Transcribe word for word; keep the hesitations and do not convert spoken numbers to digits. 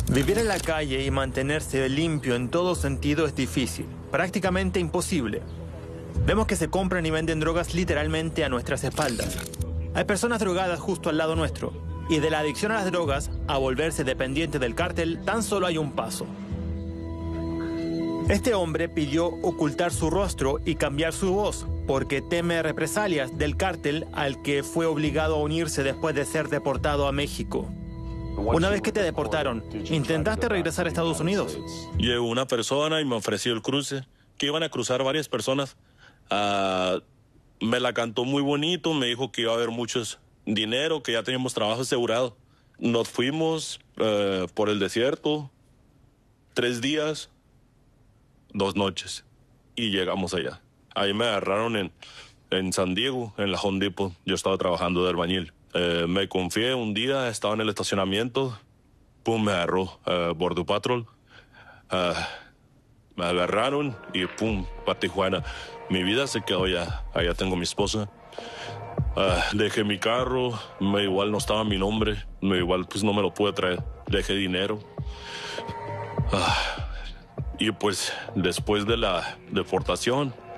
Vivir en la calle y mantenerse limpio en todo sentido es difícil, prácticamente imposible. Vemos que se compran y venden drogas literalmente a nuestras espaldas. Hay personas drogadas justo al lado nuestro, y de la adicción a las drogas a volverse dependiente del cártel tan solo hay un paso. Este hombre pidió ocultar su rostro y cambiar su voz, porque teme represalias del cártel al que fue obligado a unirse después de ser deportado a México. Una vez que te deportaron, ¿intentaste regresar a Estados Unidos? Llegó una persona y me ofreció el cruce, que iban a cruzar varias personas. Uh, me la cantó muy bonito, me dijo que iba a haber muchos dinero, que ya teníamos trabajo asegurado. Nos fuimos uh, por el desierto, tres días, dos noches, y llegamos allá. Ahí me agarraron en, en San Diego, en la Home Depot. Yo estaba trabajando de albañil. Eh, me confié un día, estaba en el estacionamiento, pum, me agarró uh, Border Patrol, uh, me agarraron y pum, para Tijuana. Mi vida se quedó ya, allá tengo mi esposa. Uh, dejé mi carro, me igual no estaba mi nombre, me igual pues no me lo pude traer, dejé dinero. Uh, y pues después de la deportación,